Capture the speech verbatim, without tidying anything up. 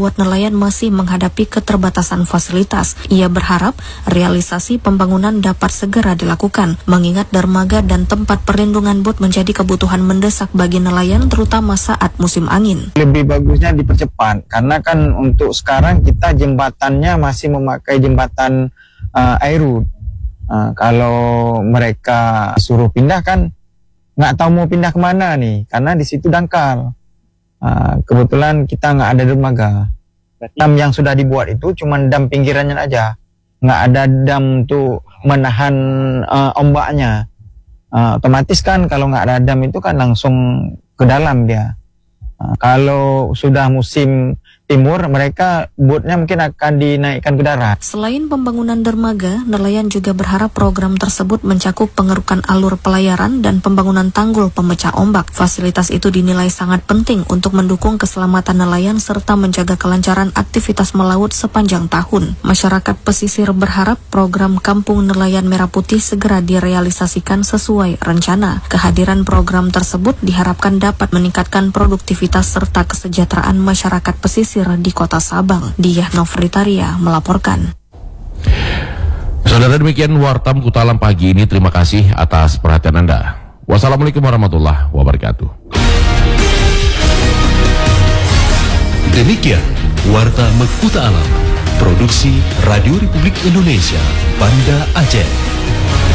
membuat nelayan masih menghadapi keterbatasan fasilitas. Ia berharap realisasi pembangunan dapat segera dilakukan, mengingat dermaga dan tempat perlindungan bot menjadi kebutuhan mendesak bagi nelayan terutama saat musim angin. Lebih bagusnya dipercepat, karena kan untuk sekarang kita jembatannya masih memakai jembatan uh, Airut. Uh, kalau mereka suruh pindah kan nggak tahu mau pindah kemana nih, karena di situ dangkal. Uh, kebetulan kita nggak ada dermaga. Dam yang sudah dibuat itu cuma dam pinggirannya aja, nggak ada dam untuk menahan uh, ombaknya. Uh, otomatis kan kalau nggak ada dam itu kan langsung ke dalam dia. Uh, kalau sudah musim timur, mereka botnya mungkin akan dinaikkan ke darat. Selain pembangunan dermaga, nelayan juga berharap program tersebut mencakup pengerukan alur pelayaran dan pembangunan tanggul pemecah ombak. Fasilitas itu dinilai sangat penting untuk mendukung keselamatan nelayan serta menjaga kelancaran aktivitas melaut sepanjang tahun. Masyarakat pesisir berharap program Kampung Nelayan Merah Putih segera direalisasikan sesuai rencana. Kehadiran program tersebut diharapkan dapat meningkatkan produktivitas serta kesejahteraan masyarakat pesisir di Kota Sabang. Diah Novritaria melaporkan. Saudara, demikian Wartam Kutalam pagi ini. Terima kasih atas perhatian Anda. Wassalamualaikum warahmatullahi wabarakatuh. Demikian Warta Kuta Alam, produksi Radio Republik Indonesia, Banda Aceh.